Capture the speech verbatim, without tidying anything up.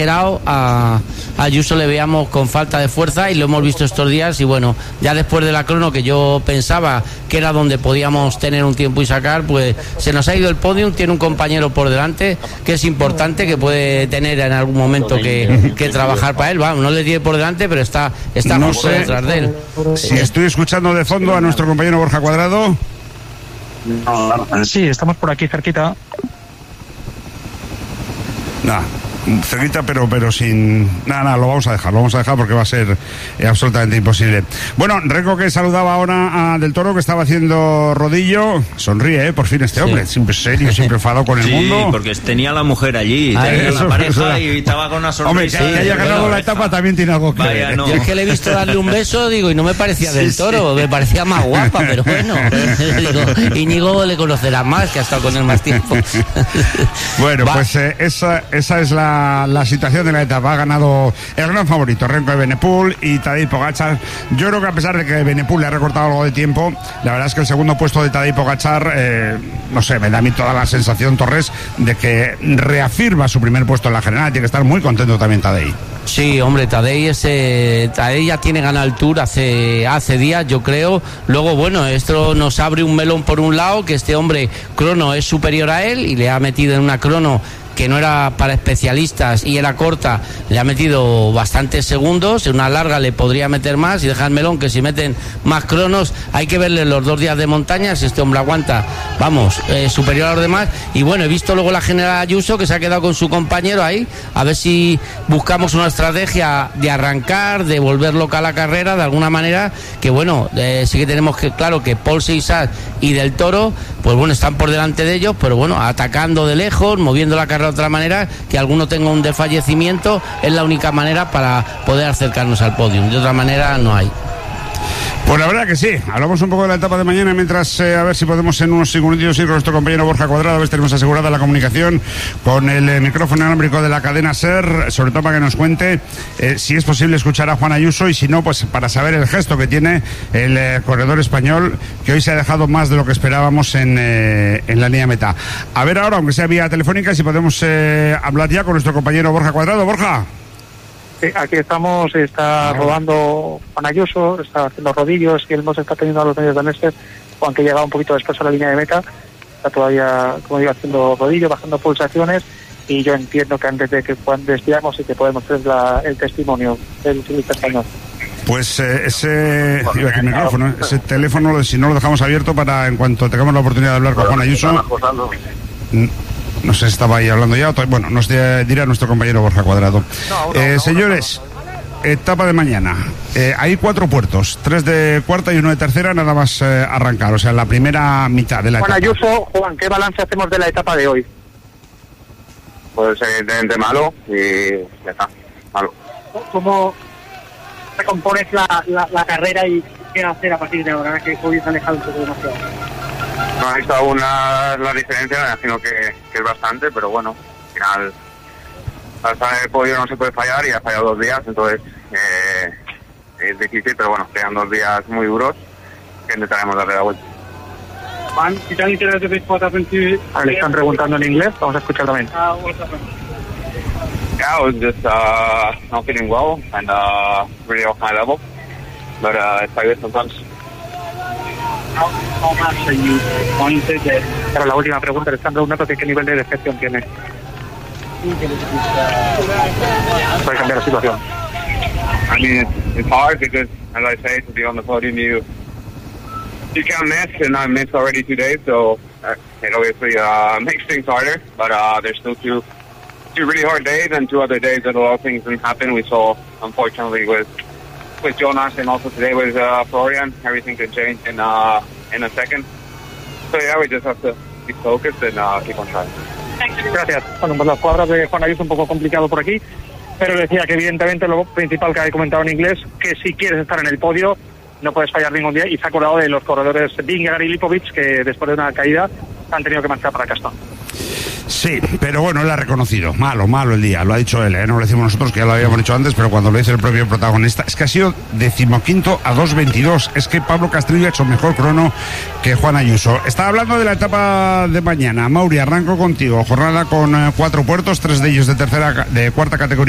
exagerado, a, a Ayuso le veamos con falta de fuerza, y lo hemos visto estos días. Y bueno, ya después de la crono, que yo pensaba que era donde podíamos tener un tiempo y sacar, pues se nos ha ido el podium. Tiene un compañero por delante que es importante, que puede tener en algún momento que, que trabajar para él. Vamos, no le tiene por delante, pero está, está no justo sé detrás de él. Si estoy escuchando de fondo a nuestro compañero Borja Cuadrado. Sí, estamos por aquí cerquita. Nada, cerquita, pero pero sin... Nada, nada, lo vamos a dejar, lo vamos a dejar porque va a ser eh, absolutamente imposible. Bueno, Renko, que saludaba ahora a Del Toro, que estaba haciendo rodillo. Sonríe, ¿eh? Por fin este hombre, sí. Siempre serio, siempre enfadado con el sí, mundo. Sí, porque tenía la mujer allí, Ay, tenía eso, la pareja eso. y estaba con una sonrisa. Hombre, que, que haya ganado la etapa también tiene algo que Vaya, ver. no. Yo es que le he visto darle un beso, digo, y no me parecía Del Toro, sí, sí. Me parecía más guapa, pero bueno. Digo, Íñigo le conocerá más, que ha estado con él más tiempo. Bueno, Va. pues eh, esa, esa es la, la situación de la etapa. Ha ganado el gran favorito, Remco Evenepoel y Tadej Pogačar. Yo creo que a pesar de que Evenepoel le ha recortado algo de tiempo, la verdad es que el segundo puesto de Tadej Pogačar, eh, no sé, me da a mí toda la sensación, Torres, de que reafirma su primer puesto en la general. Tiene que estar muy contento también Tadej. Sí, hombre, Tadej, ese, Tadej ya tiene ganado el Tour hace, hace días, yo creo. Luego, bueno, esto nos abre un melón por un lado, que este hombre crono es superior a él y le ha metido en una crono que no era para especialistas y era corta, le ha metido bastantes segundos. En una larga le podría meter más, y deja el melón que si meten más cronos hay que verle los dos días de montaña si este hombre aguanta, vamos, eh, superior a los demás. Y bueno, he visto luego la general Ayuso, que se ha quedado con su compañero ahí, a ver si buscamos una estrategia de arrancar, de volver loca a la carrera de alguna manera, que bueno, eh, sí que tenemos que, claro, que Paul Seissat y Del Toro, pues bueno, están por delante de ellos, pero bueno, atacando de lejos, moviendo la carrera de otra manera, que alguno tenga un desfallecimiento, es la única manera para poder acercarnos al podio. De otra manera no hay. Pues la verdad que sí. Hablamos un poco de la etapa de mañana, mientras eh, a ver si podemos en unos segundos ir con nuestro compañero Borja Cuadrado, a ver si tenemos asegurada la comunicación con el eh, micrófono inalámbrico de la cadena SER, sobre todo para que nos cuente eh, si es posible escuchar a Juan Ayuso, y si no, pues para saber el gesto que tiene el eh, corredor español, que hoy se ha dejado más de lo que esperábamos en, eh, en la línea meta. A ver ahora, aunque sea vía telefónica, si podemos eh, hablar ya con nuestro compañero Borja Cuadrado. Borja. Sí, aquí estamos, está rodando Juan Ayuso, está haciendo rodillos y él nos está teniendo a los medios de Nester, aunque llega un poquito después a la línea de meta, está todavía, como digo, haciendo rodillos, bajando pulsaciones, y yo entiendo que antes de que cuando despidamos y que podemos hacer la, el testimonio del ciclista español. Pues eh, ese, iba aquí el micrófono, ese teléfono, si no lo dejamos abierto para en cuanto tengamos la oportunidad de hablar con Juan Ayuso. No sé si estaba ahí hablando ya. Bueno, nos dirá nuestro compañero Borja Cuadrado. No, no, eh, no, señores, no, no. etapa de mañana. Eh, hay cuatro puertos, tres de cuarta y uno de tercera, nada más eh, arrancar. O sea, la primera mitad de la Juan etapa. Ayuso, Juan, ¿qué balance hacemos de la etapa de hoy? Pues evidentemente malo y ya está, malo. ¿Cómo recompones la, la, la carrera y qué hacer a partir de ahora, que hoy se ha alejado un poco demasiado? No he visto aún la, la diferencia, me imagino que, que es bastante, pero bueno, al final hasta el podio no se puede fallar y ha fallado dos días, entonces eh, es difícil, pero bueno, quedan dos días muy duros que intentaremos darle la vuelta. Juan, si te han interesado de what happened to you? Le están preguntando en inglés, vamos a escuchar también. Uh, yeah, I was just uh, not feeling well and uh, really off my level, but uh, it's like this sometimes. How, how much are you pointed at? Pero la última pregunta, le están preguntando que qué nivel de decepción tiene. Puede cambiar la situación. I mean, it's, it's hard because, as I say, to be on the podium, you you can't miss, and I missed already two days, so uh, it obviously uh, makes things harder. But uh, there's still two two really hard days, and two other days that a lot of things didn't happen. We saw, unfortunately, with with Jonas, and also today with uh, Florian, everything could change in uh, in a second. So yeah, we just have to be focused and uh, keep on trying. Gracias. Bueno, pues las cuadras de Juan Ayuso un poco complicado por aquí, pero decía que evidentemente lo principal que había comentado en inglés, que si quieres estar en el podio no puedes fallar ningún día, y se ha acordado de los corredores Vingegaard y Lipovic, que después de una caída han tenido que marchar para Castón. Sí, pero bueno, él ha reconocido. Malo, malo el día, lo ha dicho él, ¿eh? No lo decimos nosotros, que ya lo habíamos dicho antes, pero cuando lo dice el propio protagonista, es que ha sido decimoquinto a dos veintidós. Es que Pablo Castrillo ha hecho mejor crono que Juan Ayuso. Estaba hablando de la etapa de mañana. Mauri, arranco contigo. Jornada con eh, cuatro puertos, tres de ellos de tercera, de cuarta categoría.